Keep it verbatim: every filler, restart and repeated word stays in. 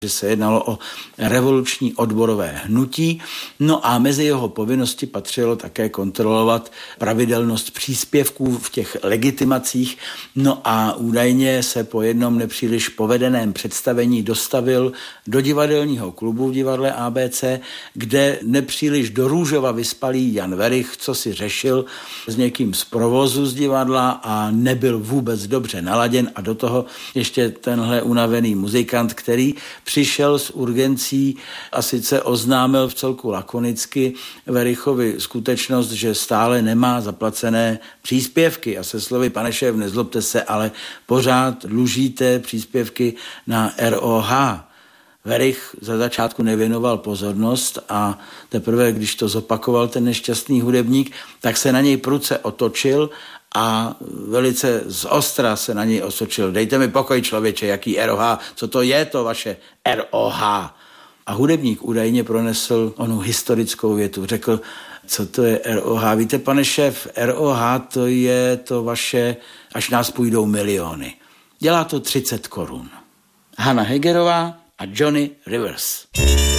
že se jednalo o revoluční odborové hnutí, no a mezi jeho povinnosti patřilo také kontrolovat pravidelnost příspěvků v těch legitimacích, no a údajně se po jednom nepříliš povedeném představení dostavil do divadelního klubu v divadle A B C, kde nepříliš do růžova vyspalý Jan Werich, co si řešil s někým z provozu z divadla a nebyl vůbec dobře naladěn a do toho ještě tenhle unavený muzikant, který přišel s urgencí a sice oznámil v celku lakonicky Werichovi skutečnost, že stále nemá zaplacené příspěvky a se slovy: pane šéf, nezlobte se, ale pořád dlužíte příspěvky na R O H. Werich za začátku nevěnoval pozornost a teprve, když to zopakoval ten nešťastný hudebník, tak se na něj prudce otočil a velice zostra se na něj osočil: dejte mi pokoj, člověče, jaký R O H, co to je to vaše R O H? A hudebník údajně pronesl onu historickou větu, řekl: co to je R O H? Víte, pane šéf, R O H to je to vaše, až nás půjdou miliony. Dělá to třicet korun. Hana Hegerová a Johnny Rivers.